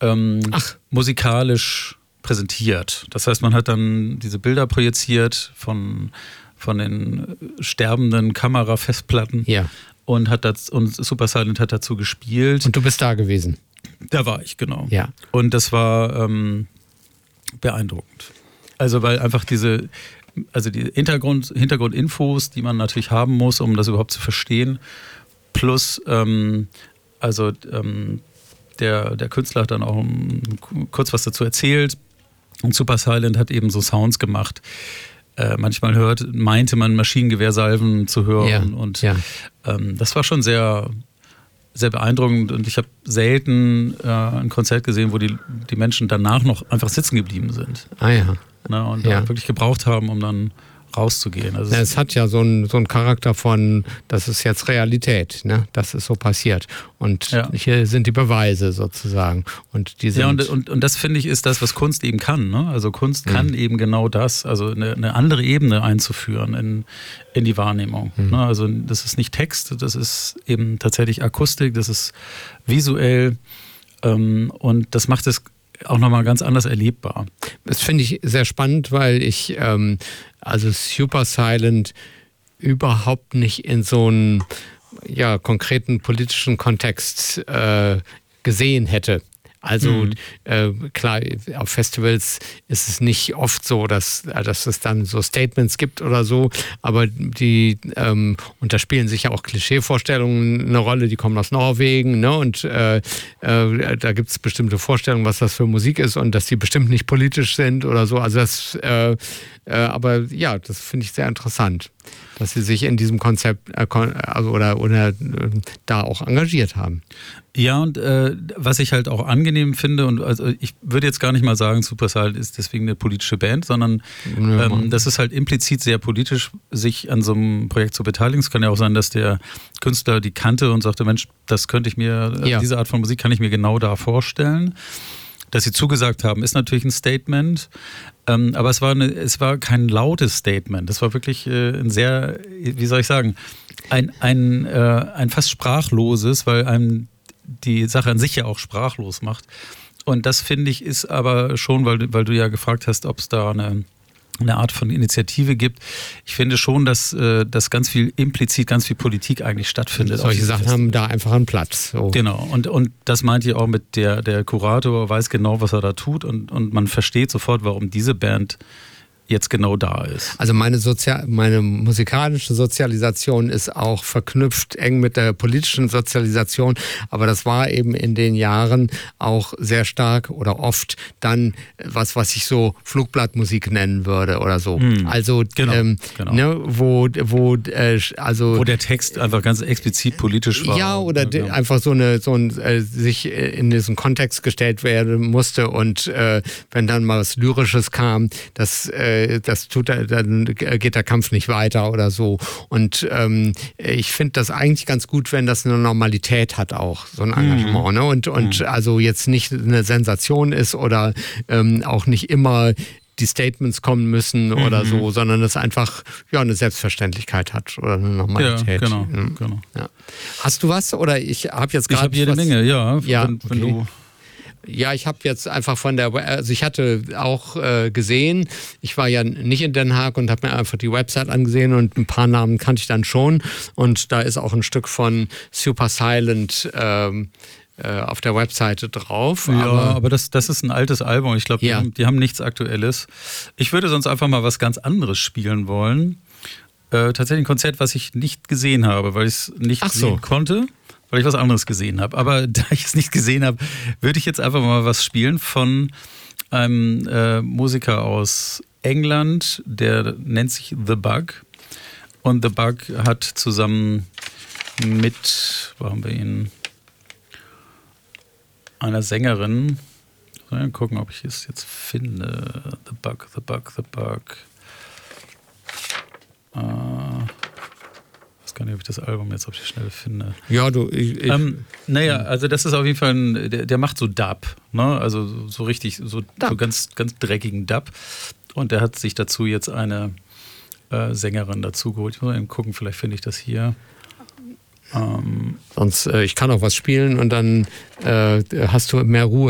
musikalisch präsentiert. Das heißt, man hat dann diese Bilder projiziert von den sterbenden Kamerafestplatten und Supersilent hat dazu gespielt. Und du bist da gewesen? Da war ich, genau. Ja. Und das war beeindruckend. Also weil einfach die Hintergrundinfos, die man natürlich haben muss, um das überhaupt zu verstehen, plus der Künstler hat dann auch kurz was dazu erzählt und Supersilent hat eben so Sounds gemacht. Manchmal meinte man Maschinengewehrsalven zu hören und das war schon sehr, sehr beeindruckend und ich habe selten ein Konzert gesehen, wo die Menschen danach noch einfach sitzen geblieben sind. Und wirklich gebraucht haben, um dann rauszugehen. Also es hat ja so einen Charakter von, das ist jetzt Realität, ne? Das ist so passiert. Und hier sind die Beweise sozusagen. Und die sind und das finde ich ist das, was Kunst eben kann. Ne? Also Kunst kann eben genau das, also eine andere Ebene einzuführen in die Wahrnehmung. Ne? Also das ist nicht Text, das ist eben tatsächlich Akustik, das ist visuell und das macht es auch nochmal ganz anders erlebbar. Das finde ich sehr spannend, weil ich Supersilent überhaupt nicht in so einen konkreten politischen Kontext gesehen hätte. Also klar, auf Festivals ist es nicht oft so, dass es dann so Statements gibt oder so, aber und da spielen sicher auch Klischeevorstellungen eine Rolle, die kommen aus Norwegen, ne? Und da gibt es bestimmte Vorstellungen, was das für Musik ist und dass die bestimmt nicht politisch sind oder so. Also das finde ich sehr interessant, dass Sie sich in diesem Konzept oder da auch engagiert haben. Ja, und was ich halt auch angenehm finde, und also ich würde jetzt gar nicht mal sagen, Supersilent ist deswegen eine politische Band, sondern das ist halt implizit sehr politisch, sich an so einem Projekt zu beteiligen. Es kann ja auch sein, dass der Künstler die kannte und sagte, Mensch, das könnte ich mir, diese Art von Musik kann ich mir genau da vorstellen. Dass sie zugesagt haben, ist natürlich ein Statement, aber es war kein lautes Statement. Das war wirklich ein sehr, wie soll ich sagen, ein fast sprachloses, weil einem die Sache an sich ja auch sprachlos macht. Und das finde ich ist aber schon, weil du ja gefragt hast, ob es da eine Art von Initiative gibt. Ich finde schon, dass ganz viel implizit, ganz viel Politik eigentlich stattfindet. Solche Sachen haben da einfach einen Platz. So. Genau. Und das meinte ich auch mit der Kurator weiß genau, was er da tut und man versteht sofort, warum diese Band jetzt genau da ist. Also meine musikalische Sozialisation ist auch verknüpft eng mit der politischen Sozialisation, aber das war eben in den Jahren auch sehr stark oder oft dann was ich so Flugblattmusik nennen würde oder so. Also genau. Ne, wo der Text einfach ganz explizit politisch war. Ja, oder einfach sich in diesen Kontext gestellt werden musste und wenn dann mal was Lyrisches kam, dann geht der Kampf nicht weiter oder so. Und ich finde das eigentlich ganz gut, wenn das eine Normalität hat auch, so ein Engagement. Ne? Und also jetzt nicht eine Sensation ist oder auch nicht immer die Statements kommen müssen oder so, sondern es einfach eine Selbstverständlielkeit hat oder eine Normalität. Ja, genau. Ja. Hast du was? Oder ich habe jetzt gerade... Ich habe jede Menge, ja. Wenn du... Ja, ich habe jetzt einfach ich hatte auch gesehen, ich war ja nicht in Den Haag und habe mir einfach die Website angesehen und ein paar Namen kannte ich dann schon und da ist auch ein Stück von Supersilent auf der Webseite drauf. Ja, aber das ist ein altes Album. Ich glaube, die haben nichts Aktuelles. Ich würde sonst einfach mal was ganz anderes spielen wollen. Tatsächlich ein Konzert, was ich nicht gesehen habe, weil ich es nicht sehen konnte. Weil ich was anderes gesehen habe. Aber da ich es nicht gesehen habe, würde ich jetzt einfach mal was spielen von einem Musiker aus England, der nennt sich The Bug. Und The Bug hat zusammen mit, wo haben wir ihn, einer Sängerin, mal gucken, ob ich es jetzt finde. The Bug. Ich weiß gar nicht, ob ich das Album jetzt auf die Schnelle finde. Ja, also das ist auf jeden Fall der macht so Dub, ne? Also so richtig, so ganz, ganz dreckigen Dub. Und der hat sich dazu jetzt eine Sängerin dazu geholt. Ich muss mal eben gucken, vielleicht finde ich das hier. Sonst, ich kann auch was spielen und dann hast du mehr Ruhe.